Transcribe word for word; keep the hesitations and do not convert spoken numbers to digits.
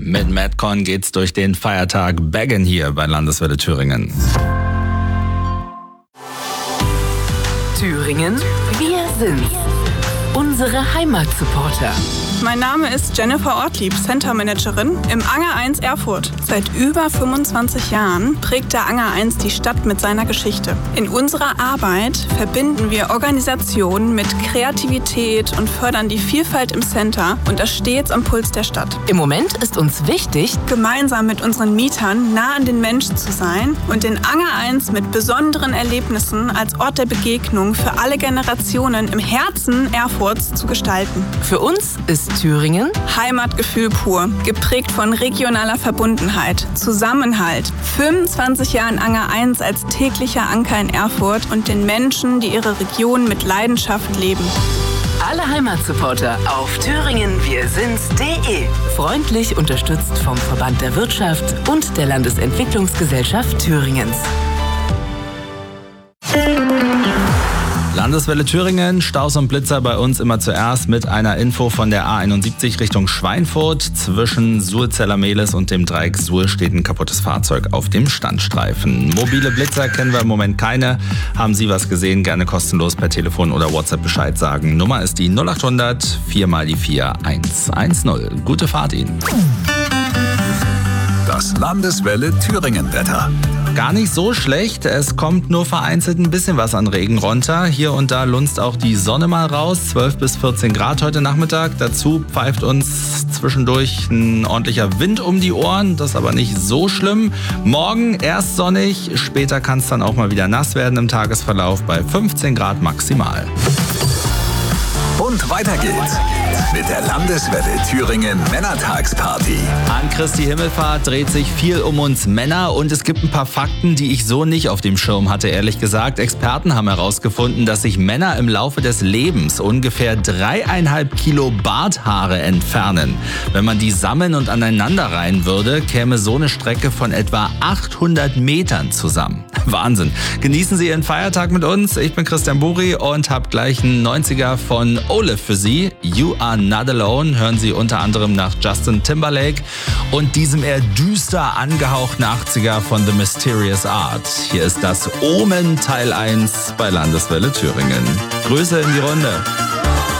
Mit Madcon geht's durch den Feiertag Beggen hier bei Landeswelle Thüringen. Thüringen, wir sind's. Unsere Heimatsupporter. Mein Name ist Jennifer Ortlieb, Center Managerin im Anger eins Erfurt. Seit über fünfundzwanzig Jahren prägt der Anger eins die Stadt mit seiner Geschichte. In unserer Arbeit verbinden wir Organisation mit Kreativität und fördern die Vielfalt im Center und das stets am Puls der Stadt. Im Moment ist uns wichtig, gemeinsam mit unseren Mietern nah an den Menschen zu sein und den Anger eins mit besonderen Erlebnissen als Ort der Begegnung für alle Generationen im Herzen Erfurts zu gestalten. Für uns ist Thüringen Heimatgefühl pur, geprägt von regionaler Verbundenheit, Zusammenhalt, fünfundzwanzig Jahren Anger eins als täglicher Anker in Erfurt und den Menschen, die ihre Region mit Leidenschaft leben. Alle Heimatsupporter auf thüringen wir sind's punkt de. Freundlich unterstützt vom Verband der Wirtschaft und der Landesentwicklungsgesellschaft Thüringens. Landeswelle Thüringen, Staus und Blitzer bei uns immer zuerst mit einer Info von der A einundsiebzig Richtung Schweinfurt. Zwischen Suhlzeller-Mehlis und dem Dreieck Suhl steht ein kaputtes Fahrzeug auf dem Standstreifen. Mobile Blitzer kennen wir im Moment keine. Haben Sie was gesehen? Gerne kostenlos per Telefon oder WhatsApp Bescheid sagen. Nummer ist die null achthundert vier mal die vier eins eins null. Gute Fahrt Ihnen. Das Landeswelle Thüringen-Wetter. Gar nicht so schlecht, es kommt nur vereinzelt ein bisschen was an Regen runter. Hier und da lunzt auch die Sonne mal raus, zwölf bis vierzehn Grad heute Nachmittag. Dazu pfeift uns zwischendurch ein ordentlicher Wind um die Ohren, das ist aber nicht so schlimm. Morgen erst sonnig, später kann es dann auch mal wieder nass werden im Tagesverlauf bei fünfzehn Grad maximal. Und weiter geht's mit der Landeswelle Thüringen Männertagsparty. An Christi Himmelfahrt dreht sich viel um uns Männer und es gibt ein paar Fakten, die ich so nicht auf dem Schirm hatte, ehrlich gesagt. Experten haben herausgefunden, dass sich Männer im Laufe des Lebens ungefähr dreieinhalb Kilo Barthaare entfernen. Wenn man die sammeln und aneinander reihen würde, käme so eine Strecke von etwa achthundert Metern zusammen. Wahnsinn. Genießen Sie Ihren Feiertag mit uns. Ich bin Christian Buri und habe gleich einen neunziger von Olaf für Sie. You Are Not Alone hören Sie unter anderem nach Justin Timberlake und diesem eher düster angehauchten achtziger von The Mysterious Art. Hier ist das Omen Teil eins bei Landeswelle Thüringen. Grüße in die Runde.